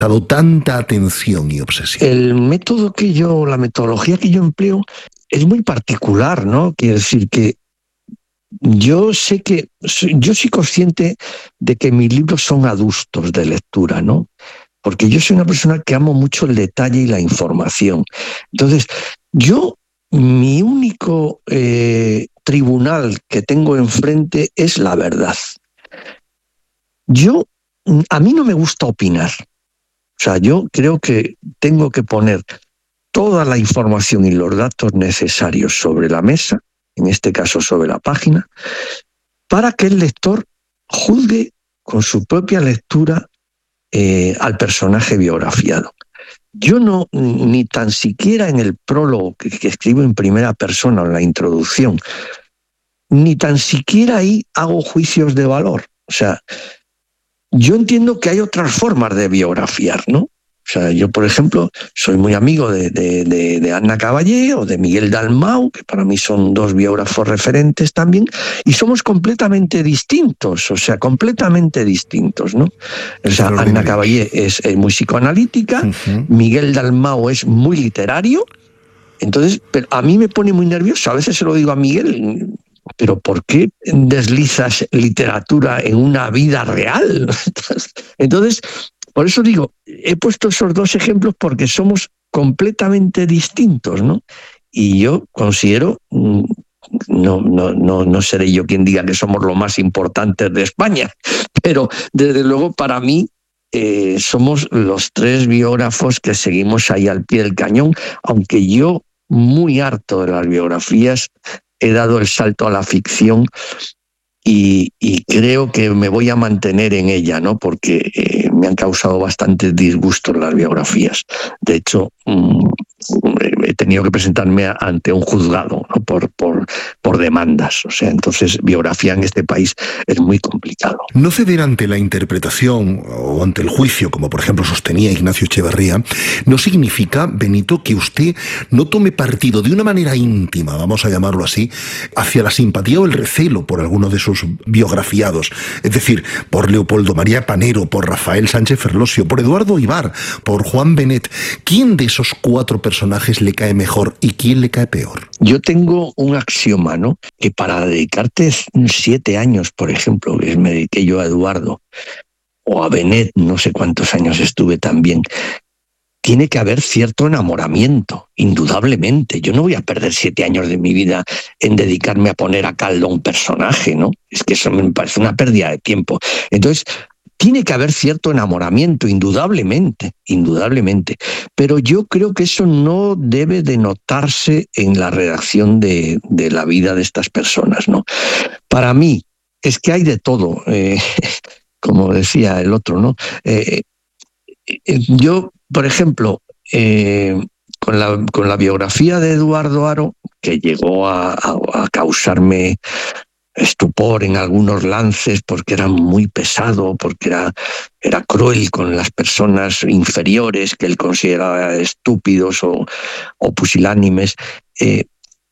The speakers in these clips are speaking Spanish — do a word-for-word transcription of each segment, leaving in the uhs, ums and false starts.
dado tanta atención y obsesión? El método que yo, la metodología que yo empleo es muy particular, ¿no? Quiere decir que yo sé que, yo soy consciente de que mis libros son adustos de lectura, ¿no? Porque yo soy una persona que amo mucho el detalle y la información. Entonces, yo, mi único eh, tribunal que tengo enfrente es la verdad. Yo, a mí no me gusta opinar. O sea, yo creo que tengo que poner toda la información y los datos necesarios sobre la mesa, en este caso sobre la página, para que el lector juzgue con su propia lectura eh, al personaje biografiado. Yo no, ni tan siquiera en el prólogo que, que escribo en primera persona, en la introducción, ni tan siquiera ahí hago juicios de valor. O sea, yo entiendo que hay otras formas de biografiar, ¿no? O sea, yo, por ejemplo, soy muy amigo de, de, de, de Anna Caballé o de Miguel Dalmau, que para mí son dos biógrafos referentes también, y somos completamente distintos, o sea, completamente distintos, ¿no? O sea, Anna Caballé es, es muy psicoanalítica, uh-huh. Miguel Dalmau es muy literario, entonces, pero a mí me pone muy nervioso, a veces se lo digo a Miguel, pero ¿por qué deslizas literatura en una vida real? Entonces, por eso digo, he puesto esos dos ejemplos porque somos completamente distintos, ¿no? Y yo considero, no, no, no, no seré yo quien diga que somos los más importantes de España, pero desde luego para mí eh, somos los tres biógrafos que seguimos ahí al pie del cañón, aunque yo, muy harto de las biografías, he dado el salto a la ficción y, y creo que me voy a mantener en ella, ¿no? Porque eh, me han causado bastantes disgustos las biografías. De hecho, mmm, he tenido que presentarme ante un juzgado, ¿no? por, por, por demandas. O sea, entonces biografía en este país es muy complicado. No ceder ante la interpretación o ante el juicio, como por ejemplo sostenía Ignacio Echeverría, no significa, Benito, que usted no tome partido de una manera íntima, vamos a llamarlo así, hacia la simpatía o el recelo por alguno de sus biografiados. Es decir, por Leopoldo María Panero, por Rafael Sánchez Ferlosio, por Eduardo Ibar, por Juan Benet. ¿Quién de esos cuatro personajes le cae mejor y quién le cae peor? Yo tengo un axioma, ¿no? Que para dedicarte siete años, por ejemplo, que me dediqué yo a Eduardo, o a Benet, no sé cuántos años estuve también, tiene que haber cierto enamoramiento, indudablemente. Yo no voy a perder siete años de mi vida en dedicarme a poner a caldo a un personaje, ¿no? Es que eso me parece una pérdida de tiempo. Entonces, tiene que haber cierto enamoramiento, indudablemente, indudablemente. Pero yo creo que eso no debe de notarse en la redacción de, de la vida de estas personas, ¿no? Para mí, es que hay de todo, eh, como decía el otro, ¿no? Eh, eh, yo, por ejemplo, eh, con, la, con la biografía de Eduardo Haro, que llegó a, a, a causarme estupor en algunos lances porque era muy pesado, porque era, era cruel con las personas inferiores que él consideraba estúpidos o, o pusilánimes. Eh,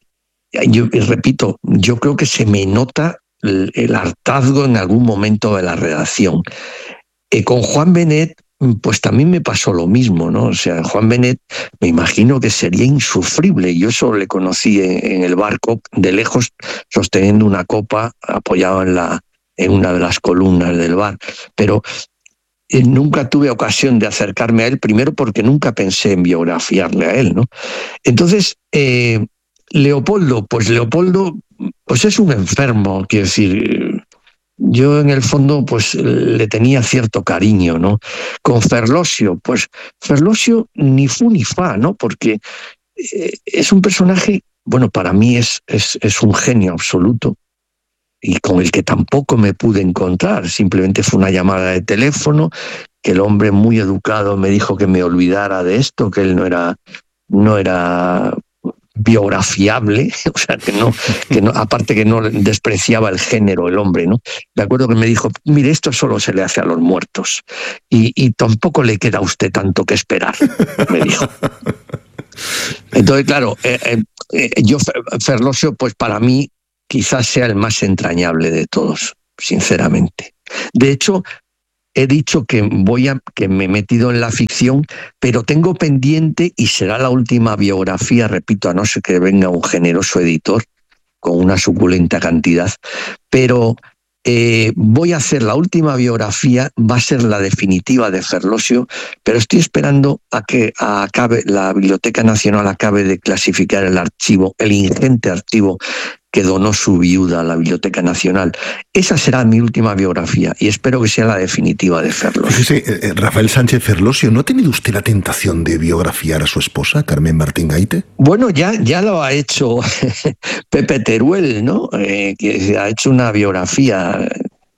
yo y repito, yo creo que se me nota el, el hartazgo en algún momento de la redacción. Eh, con Juan Benet, pues también me pasó lo mismo, ¿no? O sea, Juan Benet me imagino que sería insufrible. Yo solo le conocí en, en el barco de lejos sosteniendo una copa apoyado en, la, en una de las columnas del bar. Pero eh, nunca tuve ocasión de acercarme a él, primero porque nunca pensé en biografiarle a él, ¿no? Entonces, eh, Leopoldo, pues Leopoldo pues es un enfermo, quiero decir... Yo en el fondo pues le tenía cierto cariño, ¿no? Con Ferlosio, pues Ferlosio ni fu ni fa, ¿no? Porque eh, es un personaje, bueno, para mí es, es, es un genio absoluto y con el que tampoco me pude encontrar. Simplemente fue una llamada de teléfono, que el hombre muy educado me dijo que me olvidara de esto, que él no era, no era biografiable, o sea, que no, que no, aparte que no despreciaba el género, el hombre, ¿no? De acuerdo que me dijo, mire, esto solo se le hace a los muertos y, y tampoco le queda a usted tanto que esperar, me dijo. Entonces, claro, eh, eh, yo, Ferlosio, pues para mí quizás sea el más entrañable de todos, sinceramente. De hecho, he dicho que voy a que me he metido en la ficción, pero tengo pendiente, y será la última biografía, repito, a no ser que venga un generoso editor con una suculenta cantidad, pero eh, voy a hacer la última biografía, va a ser la definitiva de Ferlosio, pero estoy esperando a que acabe la Biblioteca Nacional acabe de clasificar el archivo, el ingente archivo que donó su viuda a la Biblioteca Nacional. Esa será mi última biografía y espero que sea la definitiva de Ferlosio. Fíjese, eh, Rafael Sánchez Ferlosio, ¿no ha tenido usted la tentación de biografiar a su esposa, Carmen Martín Gaite? Bueno, ya, ya lo ha hecho Pepe Teruel, ¿no? Eh, que ha hecho una biografía,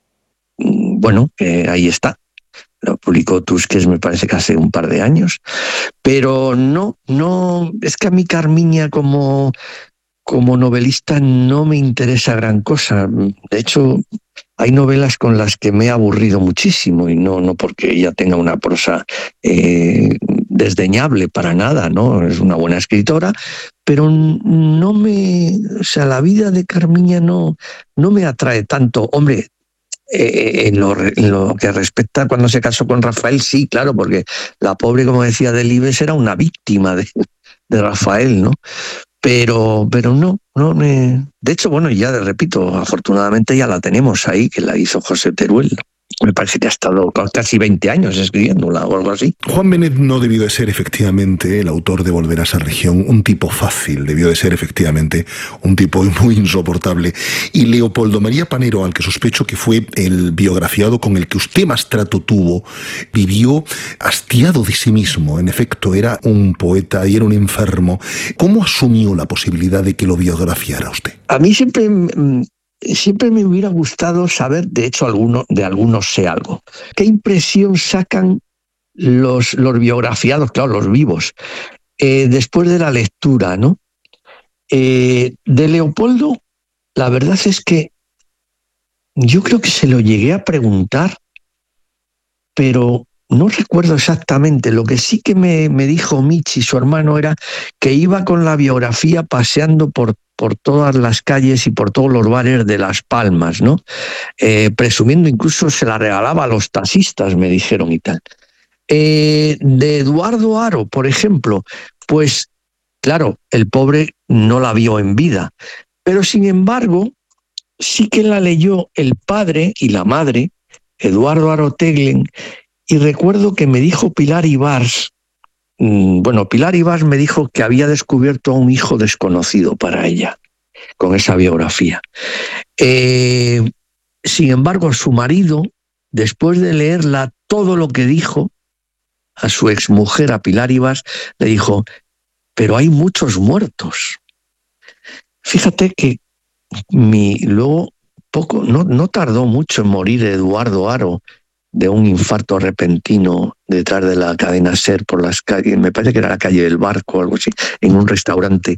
bueno, eh, ahí está. Lo publicó Tusquets, me parece que hace un par de años. Pero no, no, es que a mí Carmiña como... como novelista no me interesa gran cosa. De hecho, hay novelas con las que me he aburrido muchísimo, y no, no porque ella tenga una prosa eh, desdeñable, para nada, ¿no? Es una buena escritora, pero no me... O sea, la vida de Carmiña no, no me atrae tanto. Hombre, eh, en, lo, en lo que respecta cuando se casó con Rafael, sí, claro, porque la pobre, como decía Delibes, era una víctima de, de Rafael, ¿no? Pero, pero no, no me... De hecho, bueno, ya repito, afortunadamente ya la tenemos ahí, que la hizo José Teruel. Me parece que ha estado casi veinte años escribiéndola o algo así. Juan Benet no debió de ser efectivamente el autor de Volver a esa región, un tipo fácil, debió de ser efectivamente un tipo muy insoportable. Y Leopoldo María Panero, al que sospecho que fue el biografiado con el que usted más trato tuvo, vivió hastiado de sí mismo. En efecto, era un poeta y era un enfermo. ¿Cómo asumió la posibilidad de que lo biografiara usted? A mí siempre... Siempre me hubiera gustado saber, de hecho alguno, de algunos sé algo, qué impresión sacan los, los biografiados, claro, los vivos, eh, después de la lectura, ¿no? Eh, de Leopoldo, la verdad es que yo creo que se lo llegué a preguntar, pero no recuerdo exactamente. Lo que sí que me, me dijo Michi, su hermano, era que iba con la biografía paseando por por todas las calles y por todos los bares de Las Palmas, ¿no? Eh, presumiendo, incluso se la regalaba a los taxistas, me dijeron y tal. Eh, de Eduardo Haro, por ejemplo, pues claro, el pobre no la vio en vida, pero sin embargo sí que la leyó el padre y la madre, Eduardo Haro Teglen, y recuerdo que me dijo Pilar Ibars, bueno, Pilar Ibars me dijo que había descubierto a un hijo desconocido para ella con esa biografía. Eh, sin embargo, su marido, después de leerla todo lo que dijo a su exmujer, a Pilar Ibars, le dijo, pero hay muchos muertos. Fíjate que mi, luego poco, no, no tardó mucho en morir Eduardo Haro de un infarto repentino detrás de la cadena SER por las calles, me parece que era la calle del Barco o algo así, en un restaurante.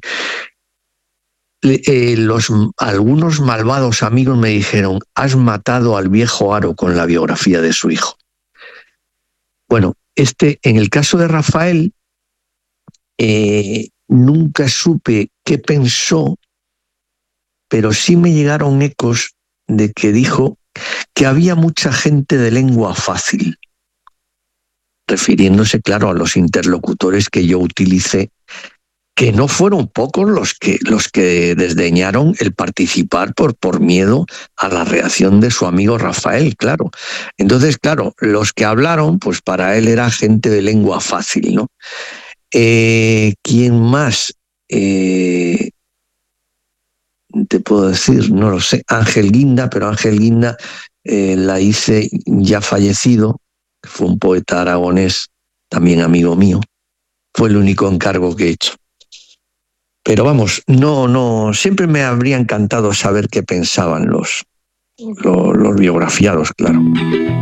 Eh, los, algunos malvados amigos me dijeron, has matado al viejo Haro con la biografía de su hijo. Bueno, este, en el caso de Rafael, eh, nunca supe qué pensó, pero sí me llegaron ecos de que dijo que había mucha gente de lengua fácil, refiriéndose, claro, a los interlocutores que yo utilicé, que no fueron pocos los que, los que desdeñaron el participar por, por miedo a la reacción de su amigo Rafael, claro. Entonces, claro, los que hablaron, pues para él era gente de lengua fácil, ¿no? Eh, ¿Quién más? Eh, te puedo decir, no lo sé, Ángel Guinda, pero Ángel Guinda eh, la hice ya fallecido, fue un poeta aragonés, también amigo mío, fue el único encargo que he hecho. Pero vamos, no, no, siempre me habría encantado saber qué pensaban los, los, los biografiados, claro.